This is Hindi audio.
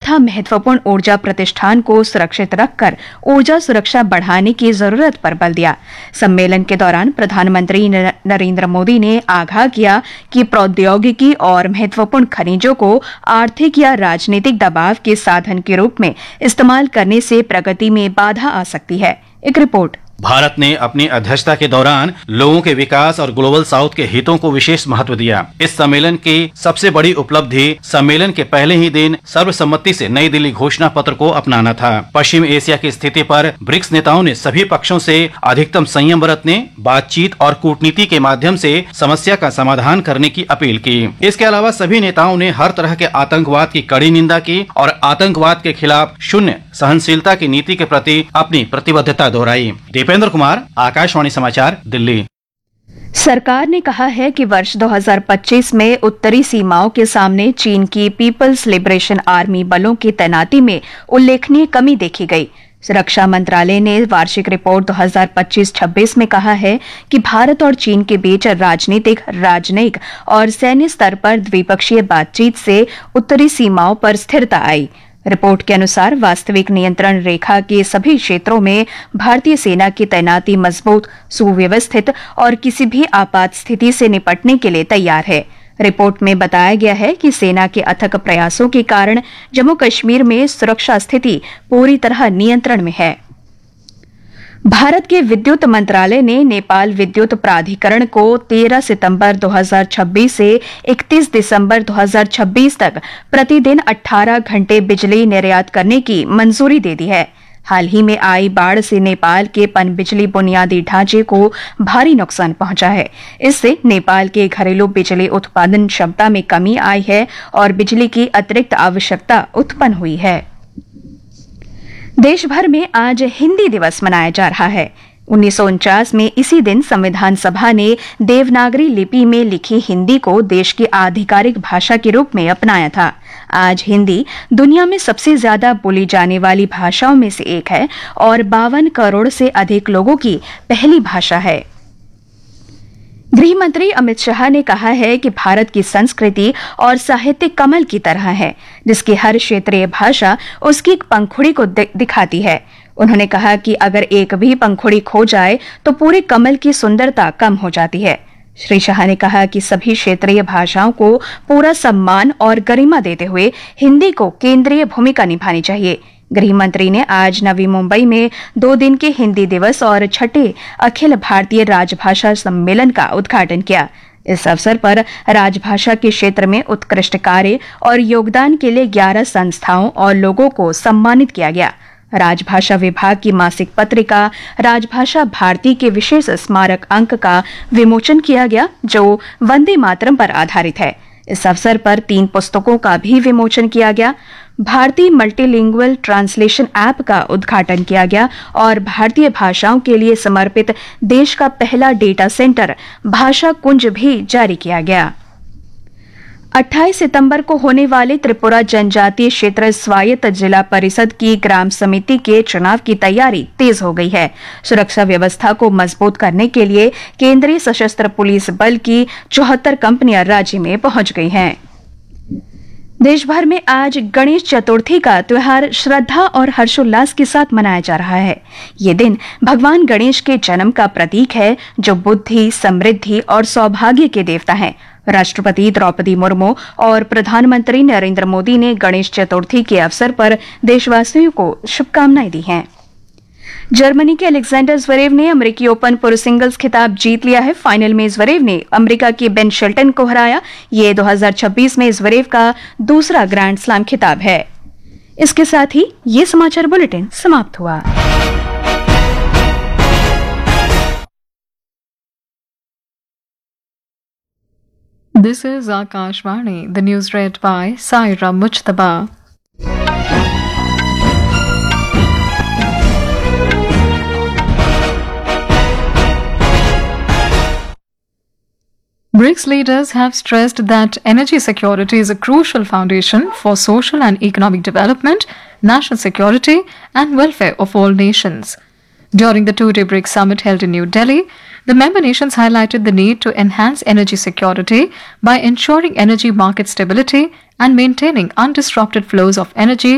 तथा महत्वपूर्ण ऊर्जा प्रतिष्ठान को सुरक्षित रखकर ऊर्जा सुरक्षा बढ़ाने की जरूरत पर बल दिया। सम्मेलन के दौरान प्रधानमंत्री नरेंद्र मोदी ने आगाह किया कि प्रौद्योगिकी और महत्वपूर्ण खनिजों को आर्थिक या राजनीतिक दबाव के साधन के रूप में इस्तेमाल करने से प्रगति में बाधा आ सकती है। एक रिपोर्ट। भारत ने अपनी अध्यक्षता के दौरान लोगों के विकास और ग्लोबल साउथ के हितों को विशेष महत्व दिया। इस सम्मेलन की सबसे बड़ी उपलब्धि सम्मेलन के पहले ही दिन सर्वसम्मति से नई दिल्ली घोषणा पत्र को अपनाना था। पश्चिम एशिया की स्थिति पर ब्रिक्स नेताओं ने सभी पक्षों से अधिकतम संयम बरतने, बातचीत और कूटनीति के माध्यम से समस्या का समाधान करने की अपील की। इसके अलावा सभी नेताओं ने हर तरह के आतंकवाद की कड़ी निंदा की और आतंकवाद के खिलाफ शून्य सहनशीलता की नीति के प्रति अपनी प्रतिबद्धता दोहराई। दीपेंद्र कुमार, आकाशवाणी समाचार, दिल्ली। सरकार ने कहा है कि वर्ष 2025 में उत्तरी सीमाओं के सामने चीन की पीपल्स लिबरेशन आर्मी बलों की तैनाती में उल्लेखनीय कमी देखी गई। रक्षा मंत्रालय ने वार्षिक रिपोर्ट 2025-26 में कहा है कि भारत और चीन के बीच राजनीतिक, राजनयिक और सैन्य स्तर पर द्विपक्षीय बातचीत से उत्तरी सीमाओं पर स्थिरता आई। रिपोर्ट के अनुसार वास्तविक नियंत्रण रेखा के सभी क्षेत्रों में भारतीय सेना की तैनाती मजबूत, सुव्यवस्थित और किसी भी आपात स्थिति से निपटने के लिए तैयार है। रिपोर्ट में बताया गया है कि सेना के अथक प्रयासों के कारण जम्मू कश्मीर में सुरक्षा स्थिति पूरी तरह नियंत्रण में है। भारत के विद्युत मंत्रालय ने नेपाल विद्युत प्राधिकरण को 13 सितंबर 2026 से 31 दिसंबर 2026 तक प्रतिदिन 18 घंटे बिजली निर्यात करने की मंजूरी दे दी है। हाल ही में आई बाढ़ से नेपाल के पनबिजली बुनियादी ढांचे को भारी नुकसान पहुंचा है। इससे नेपाल के घरेलू बिजली उत्पादन क्षमता में कमी आई है और बिजली की अतिरिक्त आवश्यकता उत्पन्न हुई है। देश भर में आज हिंदी दिवस मनाया जा रहा है। 1949 में इसी दिन संविधान सभा ने देवनागरी लिपि में लिखी हिंदी को देश की आधिकारिक भाषा के रूप में अपनाया था। आज हिंदी दुनिया में सबसे ज्यादा बोली जाने वाली भाषाओं में से एक है और 52 करोड़ से अधिक लोगों की पहली भाषा है। गृह मंत्री अमित शाह ने कहा है कि भारत की संस्कृति और साहित्य कमल की तरह है, जिसकी हर क्षेत्रीय भाषा उसकी एक पंखुड़ी को दिखाती है। उन्होंने कहा कि अगर एक भी पंखुड़ी खो जाए तो पूरे कमल की सुंदरता कम हो जाती है। श्री शाह ने कहा कि सभी क्षेत्रीय भाषाओं को पूरा सम्मान और गरिमा देते हुए हिंदी को केंद्रीय भूमिका निभानी चाहिए। गृह मंत्री ने आज नवी मुंबई में 2 दिन के हिंदी दिवस और 6ठे अखिल भारतीय राजभाषा सम्मेलन का उद्घाटन किया। इस अवसर पर राजभाषा के क्षेत्र में उत्कृष्ट कार्य और योगदान के लिए 11 संस्थाओं और लोगों को सम्मानित किया गया। राजभाषा विभाग की मासिक पत्रिका राजभाषा भारती के विशेष स्मारक अंक का विमोचन किया गया, जो वंदे मातरम पर आधारित है। इस अवसर पर 3 पुस्तकों का भी विमोचन किया गया। भारतीय मल्टीलिंगुअल ट्रांसलेशन ऐप का उद्घाटन किया गया और भारतीय भाषाओं के लिए समर्पित देश का पहला डेटा सेंटर भाषा कुंज भी जारी किया गया। 28 सितंबर को होने वाले त्रिपुरा जनजातीय क्षेत्र स्वायत्त जिला परिषद की ग्राम समिति के चुनाव की तैयारी तेज हो गई है। सुरक्षा व्यवस्था को मजबूत करने के लिए केंद्रीय सशस्त्र पुलिस बल की 74 कंपनियां राज्य में पहुंच गई हैं। देश भर में आज गणेश चतुर्थी का त्योहार श्रद्धा और हर्षोल्लास के साथ मनाया जा रहा है। ये दिन भगवान गणेश के जन्म का प्रतीक है, जो बुद्धि, समृद्धि और सौभाग्य के देवता हैं। राष्ट्रपति द्रौपदी मुर्मू और प्रधानमंत्री नरेंद्र मोदी ने गणेश चतुर्थी के अवसर पर देशवासियों को शुभकामनाएं दी हैं। जर्मनी के अलेक्जेंडर ज़्वेरेव ने अमेरिकी ओपन पुरुष सिंगल्स खिताब जीत लिया है। फाइनल में ज़्वेरेव ने अमेरिका के बेन शेल्टन को हराया। ये 2026 में ज़्वेरेव का दूसरा ग्रैंड स्लैम खिताब है। इसके साथ ही ये समाचार बुलेटिन समाप्त हुआ। This is Akashvani, the news read by Saira Mujtaba. BRICS leaders have stressed that energy security is a crucial foundation for social and economic development, national security, and welfare of all nations. During the 2-day BRICS summit held in New Delhi, the member nations highlighted the need to enhance energy security by ensuring energy market stability and maintaining undisrupted flows of energy